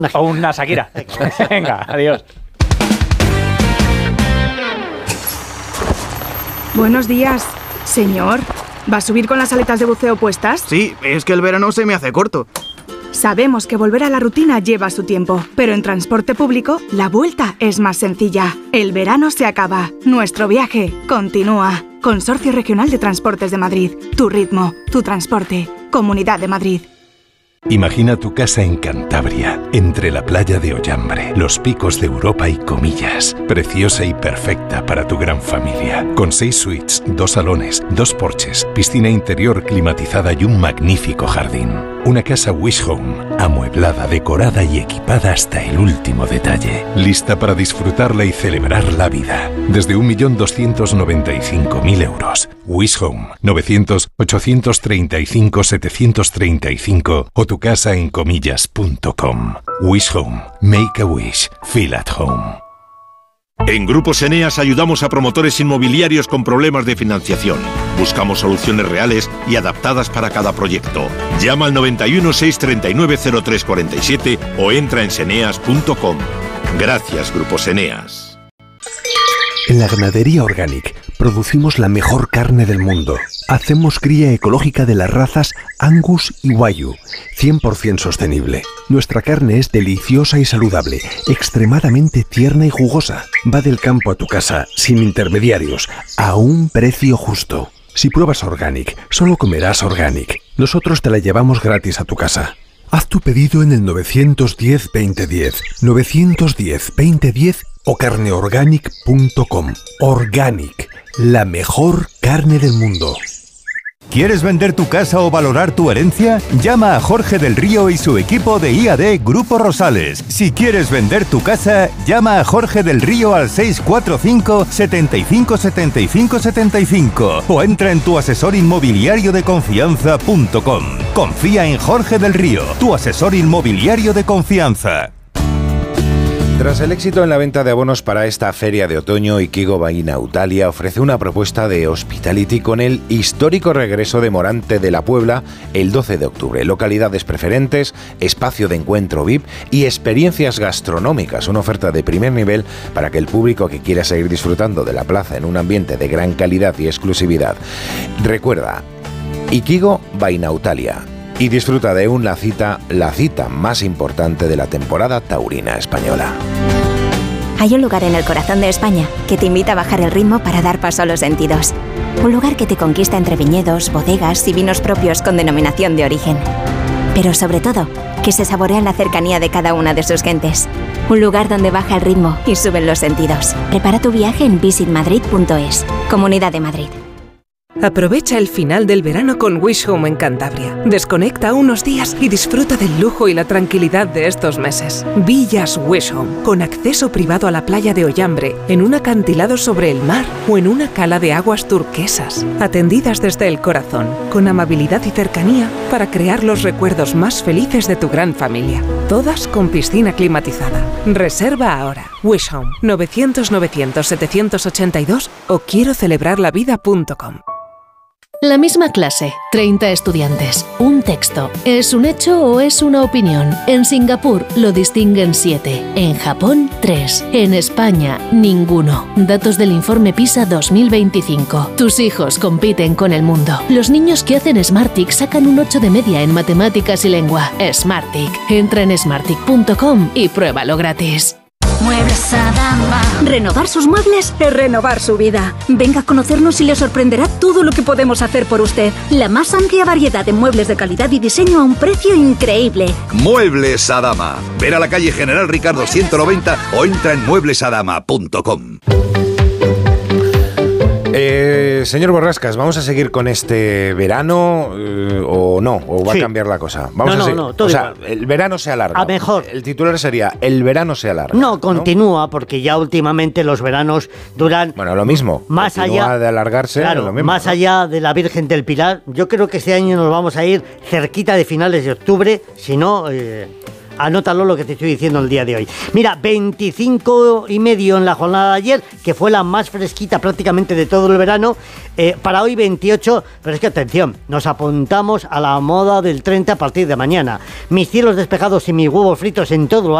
O una Shakira. Venga, adiós. Buenos días, señor. ¿Va a subir con las aletas de buceo puestas? Sí, es que el verano se me hace corto. Sabemos que volver a la rutina lleva su tiempo, pero en transporte público la vuelta es más sencilla. El verano se acaba, nuestro viaje continúa. Consorcio Regional de Transportes de Madrid. Tu ritmo, tu transporte. Comunidad de Madrid. Imagina tu casa en Cantabria, entre la playa de Ollambre, los picos de Europa y Comillas. Preciosa y perfecta para tu gran familia. Con 6 suites, 2 salones, 2 porches, piscina interior climatizada y un magnífico jardín. Una casa Wish Home, amueblada, decorada y equipada hasta el último detalle. Lista para disfrutarla y celebrar la vida. Desde 1.295.000 euros. Wish Home, 900-835-735 o tu casa en comillas.com. Wish Home. Make a wish. Feel at home. En Grupos Eneas ayudamos a promotores inmobiliarios con problemas de financiación. Buscamos soluciones reales y adaptadas para cada proyecto. Llama al 91 639 0347 o entra en seneas.com. Gracias, Grupos Eneas. En la Ganadería Organic producimos la mejor carne del mundo. Hacemos cría ecológica de las razas Angus y Wagyu, 100% sostenible. Nuestra carne es deliciosa y saludable, extremadamente tierna y jugosa. Va del campo a tu casa, sin intermediarios, a un precio justo. Si pruebas Organic, solo comerás Organic. Nosotros te la llevamos gratis a tu casa. Haz tu pedido en el 910-2010, 910-2010 o carneorganic.com. Organic, la mejor carne del mundo. ¿Quieres vender tu casa o valorar tu herencia? Llama a Jorge del Río y su equipo de IAD Grupo Rosales. Si quieres vender tu casa, llama a Jorge del Río al 645 75 75 75 o entra en tuasesorinmobiliariodeconfianza.com. Confía en Jorge del Río, tu asesor inmobiliario de confianza. Tras el éxito en la venta de abonos para esta feria de otoño, Ikigo Bainautalia ofrece una propuesta de hospitality con el histórico regreso de Morante de la Puebla el 12 de octubre. Localidades preferentes, espacio de encuentro VIP y experiencias gastronómicas. Una oferta de primer nivel para que el público que quiera seguir disfrutando de la plaza en un ambiente de gran calidad y exclusividad. Recuerda, Ikigo Bainautalia. Y disfruta de la cita más importante de la temporada taurina española. Hay un lugar en el corazón de España que te invita a bajar el ritmo para dar paso a los sentidos. Un lugar que te conquista entre viñedos, bodegas y vinos propios con denominación de origen. Pero sobre todo, que se saborea en la cercanía de cada una de sus gentes. Un lugar donde baja el ritmo y suben los sentidos. Prepara tu viaje en visitmadrid.es. Comunidad de Madrid. Aprovecha el final del verano con Wish Home en Cantabria. Desconecta unos días y disfruta del lujo y la tranquilidad de estos meses. Villas Wish Home, con acceso privado a la playa de Ollambre, en un acantilado sobre el mar o en una cala de aguas turquesas. Atendidas desde el corazón, con amabilidad y cercanía para crear los recuerdos más felices de tu gran familia. Todas con piscina climatizada. Reserva ahora. Wish Home, 900-900-782 o quiero celebrarlavida.com. La misma clase, 30 estudiantes, un texto. ¿Es un hecho o es una opinión? En Singapur lo distinguen 7, en Japón 3, en España ninguno. Datos del informe PISA 2025. Tus hijos compiten con el mundo. Los niños que hacen Smartick sacan un 8 de media en matemáticas y lengua. Smartick. Entra en smartick.com y pruébalo gratis. Muebles Adama. Renovar sus muebles es renovar su vida. Venga a conocernos y le sorprenderá todo lo que podemos hacer por usted. La más amplia variedad de muebles de calidad y diseño a un precio increíble. Muebles Adama. Ven a la calle General Ricardo 190 o entra en mueblesadama.com. Señor Borrascas, ¿vamos a seguir con este verano o no? ¿O va a cambiar la cosa? No, todo igual. El verano se alarga. A mejor. El titular sería, el verano se alarga. No, continúa, porque ya últimamente los veranos duran... Bueno, lo mismo. Más allá de alargarse, claro, lo mismo, más allá de la Virgen del Pilar. Yo creo que este año nos vamos a ir cerquita de finales de octubre, si no... Anótalo lo que te estoy diciendo el día de hoy. Mira, 25,5 en la jornada de ayer, que fue la más fresquita prácticamente de todo el verano. Para hoy 28, pero es que atención, nos apuntamos a la moda del 30 a partir de mañana. Mis cielos despejados y mis huevos fritos en todo lo